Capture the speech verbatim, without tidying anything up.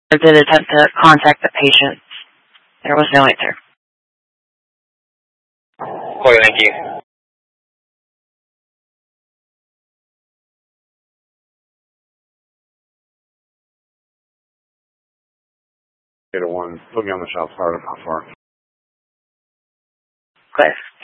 did attempt to contact the patient. There was no answer. Okay, thank you. Eight oh one, put me on the shop part of how far. Cliff.